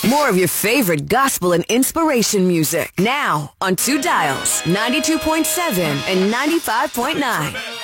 More of your favorite gospel and inspiration music. Now on 2 dials, 92.7 and 95.9.